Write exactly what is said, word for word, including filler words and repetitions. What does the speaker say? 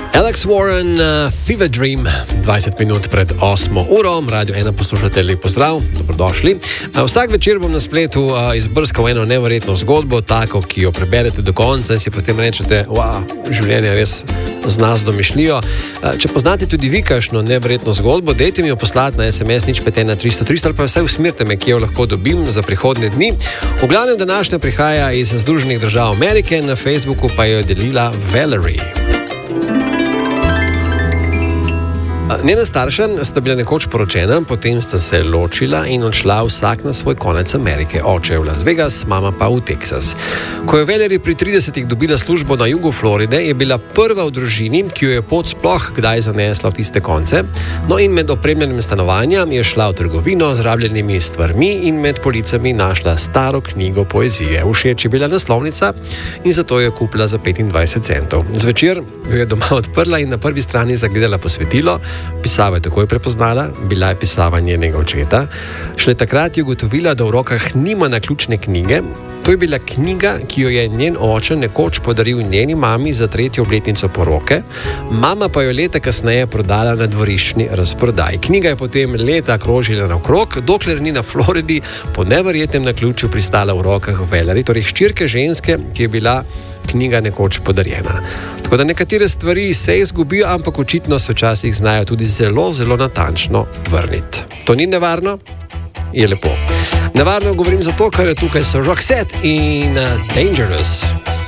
Alex Warren, uh, Fever Dream, dvajset minut pred osmo uro, Radio ena poslušate, lep pozdrav, dobrodošli. Uh, vsak večer bom na spletu uh, izbrskal eno neverjetno zgodbo, tako, ki jo preberete do konca in si potem rečete, wow, življenje res z nas domišljijo. Uh, če poznate tudi vi kakšno neverjetno zgodbo, dejte mi jo poslati na es em es nič pet ena tristo tristo ali pa vsaj usmerite me, kje jo lahko dobim za prihodnje dni. V glavnem današnja prihaja iz Združenih držav Amerike, na Facebooku pa jo je delila Valerie. Njena starša sta bila nekoč poročena, potem sta se ločila in odšla vsak na svoj konec Amerike. Oče je v Las Vegas, mama pa v Teksas. Ko je Valerie pri tridesetih dobila službo na jugu Floride, je bila prva v družini, ki jo je pot sploh kdaj zanesla v tiste konce. No in med opremljenim stanovanjem je šla v trgovino z rabljenimi stvarmi in med policami našla staro knjigo poezije. Všeč je bila naslovnica in zato jo je kupila za petindvajset centov. Zvečer jo je doma odprla in na prvi strani zagledala posvetilo. Pisavo je takoj prepoznala, bila je pisava njenega očeta. Šele takrat je ugotovila, da v rokah nima naključne knjige. To je bila knjiga, ki jo je njen oče nekoč podaril njeni mami za tretjo obletnico poroke. Mama pa jo leta kasneje prodala na dvoriščni razprodaji. Knjiga je potem leta krožila naokrog, dokler ni na Floridi po neverjetnem naključju pristala v rokah Valerie, torej hčerke ženske, ki je bila knjiga nekoč podarjena. Tako da nekatere stvari se izgubijo, ampak očitno se včasih znajo tudi zelo, zelo natančno vrniti. To ni nevarno? Je lepo. Nevarno govorim zato, ker je tukaj so Roxette in uh, Dangerous.